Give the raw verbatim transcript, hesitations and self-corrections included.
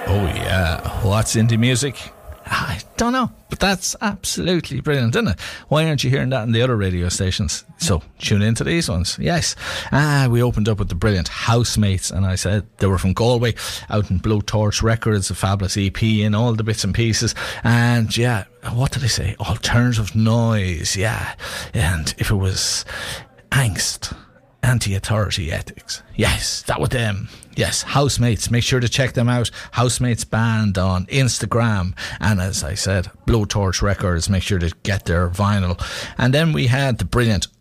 Oh yeah, what's indie music? I don't know, but that's absolutely brilliant, isn't it? Why aren't you hearing that in the other radio stations? So tune into these ones. Yes. Ah, we opened up with the brilliant Housemates, and I said they were from Galway, out in Blowtorch Records, a fabulous E P and all the bits and pieces. And yeah, what did I say? Alternative noise, yeah. And if it was angst, anti-authority ethics, yes, that was them. Yes, Housemates. Make sure to check them out. Housemates Band on Instagram. And as I said, Blowtorch Records. Make sure to get their vinyl. And then we had the brilliant